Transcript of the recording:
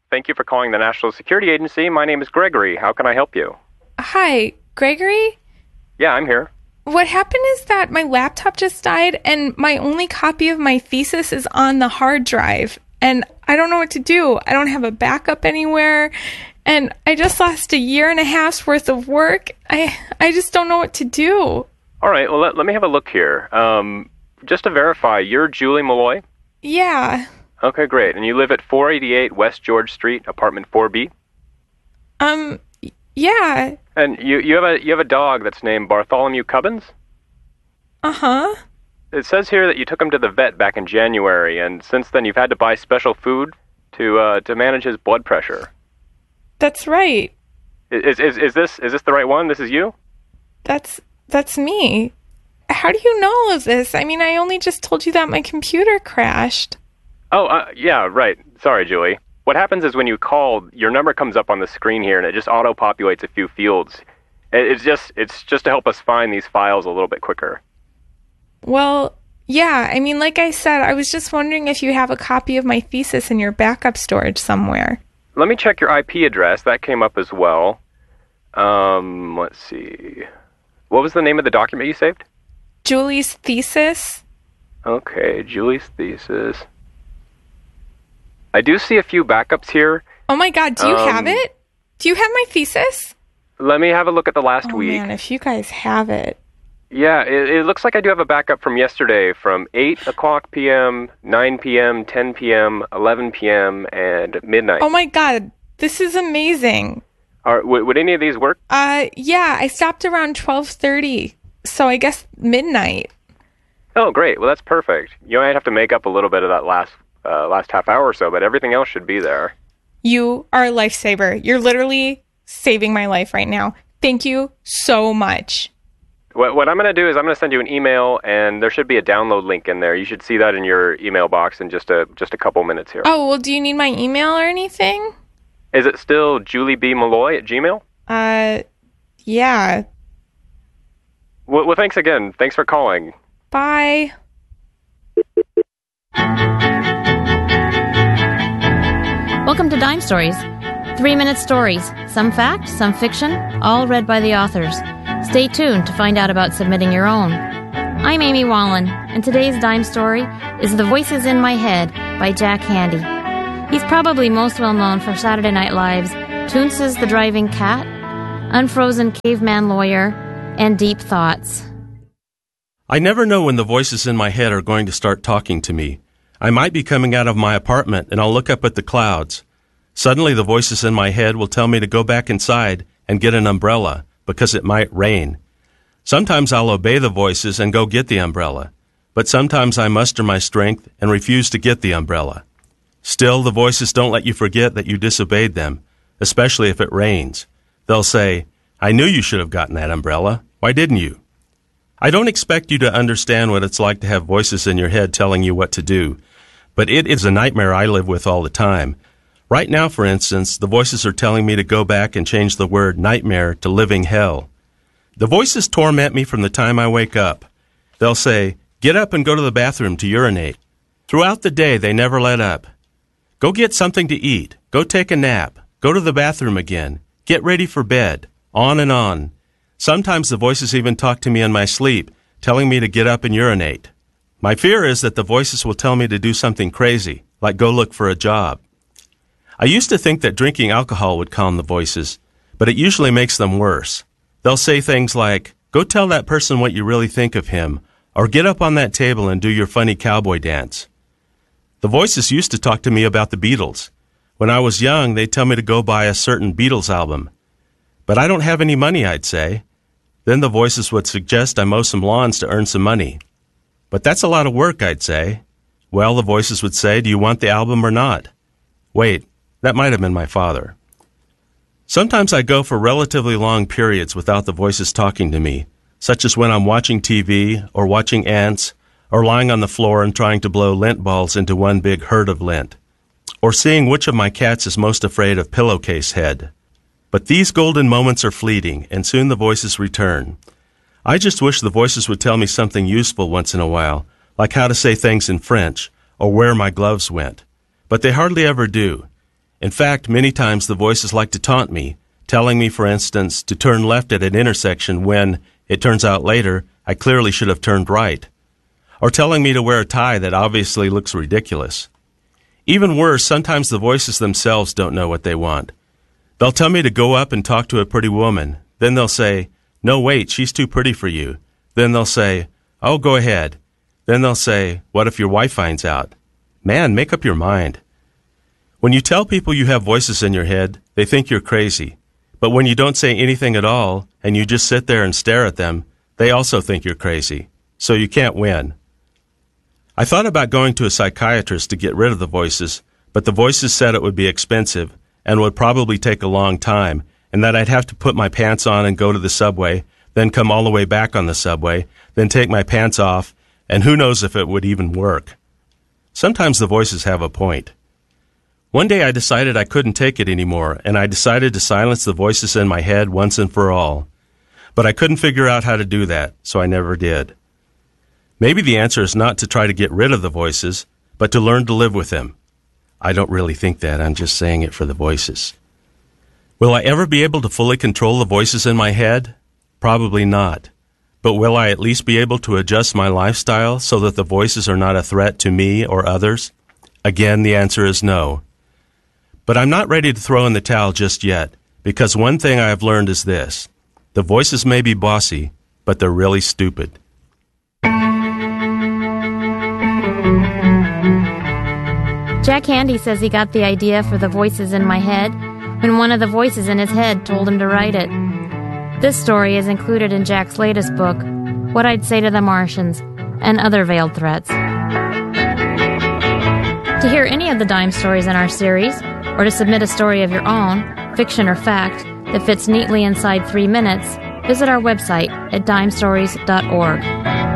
Thank you for calling the National Security Agency. My name is Gregory. How can I help you? Hi, Gregory? Yeah, I'm here. What happened is that my laptop just died and my only copy of my thesis is on the hard drive. And I don't know what to do. I don't have a backup anywhere. And I just lost a year and a half's worth of work. I just don't know what to do. All right, well, let me have a look here. Just to verify, you're Julie Malloy? Yeah. Okay, great. And you live at 488 West George Street, apartment 4B? Yeah. And you have a dog that's named Bartholomew Cubbins? Uh-huh. It says here that you took him to the vet back in January, and since then you've had to buy special food to manage his blood pressure. That's right. Is this the right one? This is you? That's me. How do you know all of this? I mean, I only just told you that my computer crashed. Oh, yeah, right. Sorry, Julie. What happens is when you call, your number comes up on the screen here, and it just auto-populates a few fields. It's just to help us find these files a little bit quicker. Well, yeah. I mean, like I said, I was just wondering if you have a copy of my thesis in your backup storage somewhere. Let me check your IP address. That came up as well. Let's see. What was the name of the document you saved? Julie's thesis. Okay, Julie's thesis. I do see a few backups here. Oh my God, do you have it? Do you have my thesis? Let me have a look at the last week. Oh man, if you guys have it. Yeah, it looks like I do have a backup from yesterday from 8 o'clock p.m., 9 p.m., 10 p.m., 11 p.m., and midnight. Oh my God, this is amazing. Would any of these work? Yeah, I stopped around 12:30, so I guess midnight. Oh, great. Well, that's perfect. You might have to make up a little bit of that last half hour or so, but everything else should be there. You are a lifesaver. You're literally saving my life right now. Thank you so much. What I'm going to do is I'm going to send you an email, and there should be a download link in there. You should see that in your email box in just a couple minutes here. Oh, well, do you need my email or anything? Is it still juliebmalloy@gmail.com? Yeah. Well, thanks again. Thanks for calling. Bye. Welcome to Dime Stories. 3-minute stories, some fact, some fiction, all read by the authors. Stay tuned to find out about submitting your own. I'm Amy Wallen, and today's Dime Story is The Voices in My Head by Jack Handey. He's probably most well known for Saturday Night Live's Toonces the Driving Cat, Unfrozen Caveman Lawyer, and Deep Thoughts. I never know when the voices in my head are going to start talking to me. I might be coming out of my apartment and I'll look up at the clouds. Suddenly the voices in my head will tell me to go back inside and get an umbrella because it might rain. Sometimes I'll obey the voices and go get the umbrella, but sometimes I muster my strength and refuse to get the umbrella. Still, the voices don't let you forget that you disobeyed them, especially if it rains. They'll say, "I knew you should have gotten that umbrella. Why didn't you?" I don't expect you to understand what it's like to have voices in your head telling you what to do, but it is a nightmare I live with all the time. Right now, for instance, the voices are telling me to go back and change the word nightmare to living hell. The voices torment me from the time I wake up. They'll say, "Get up and go to the bathroom to urinate." Throughout the day, they never let up. Go get something to eat. Go take a nap. Go to the bathroom again. Get ready for bed. On and on. Sometimes the voices even talk to me in my sleep, telling me to get up and urinate. My fear is that the voices will tell me to do something crazy, like go look for a job. I used to think that drinking alcohol would calm the voices, but it usually makes them worse. They'll say things like, "Go tell that person what you really think of him," or "Get up on that table and do your funny cowboy dance." The voices used to talk to me about the Beatles. When I was young, they'd tell me to go buy a certain Beatles album. But I don't have any money, I'd say. Then the voices would suggest I mow some lawns to earn some money. But that's a lot of work, I'd say. Well, the voices would say, "Do you want the album or not?" Wait, that might have been my father. Sometimes I go for relatively long periods without the voices talking to me, such as when I'm watching TV or watching ants or lying on the floor and trying to blow lint balls into one big herd of lint, or seeing which of my cats is most afraid of Pillowcase Head. But these golden moments are fleeting, and soon the voices return. I just wish the voices would tell me something useful once in a while, like how to say things in French, or where my gloves went. But they hardly ever do. In fact, many times the voices like to taunt me, telling me, for instance, to turn left at an intersection when, it turns out later, I clearly should have turned right. Or telling me to wear a tie that obviously looks ridiculous. Even worse, sometimes the voices themselves don't know what they want. They'll tell me to go up and talk to a pretty woman. Then they'll say, "No, wait, she's too pretty for you." Then they'll say, "Oh, go ahead." Then they'll say, "What if your wife finds out?" Man, make up your mind. When you tell people you have voices in your head, they think you're crazy. But when you don't say anything at all, and you just sit there and stare at them, they also think you're crazy. So you can't win. I thought about going to a psychiatrist to get rid of the voices, but the voices said it would be expensive and would probably take a long time, and that I'd have to put my pants on and go to the subway, then come all the way back on the subway, then take my pants off, and who knows if it would even work. Sometimes the voices have a point. One day I decided I couldn't take it anymore, and I decided to silence the voices in my head once and for all. But I couldn't figure out how to do that, so I never did. Maybe the answer is not to try to get rid of the voices, but to learn to live with them. I don't really think that. I'm just saying it for the voices. Will I ever be able to fully control the voices in my head? Probably not. But will I at least be able to adjust my lifestyle so that the voices are not a threat to me or others? Again, the answer is no. But I'm not ready to throw in the towel just yet, because one thing I have learned is this. The voices may be bossy, but they're really stupid. Jack Handy says he got the idea for the voices in my head when one of the voices in his head told him to write it. This story is included in Jack's latest book, What I'd Say to the Martians, and Other Veiled Threats. To hear any of the Dime stories in our series, or to submit a story of your own, fiction or fact, that fits neatly inside 3 minutes, visit our website at dimestories.org.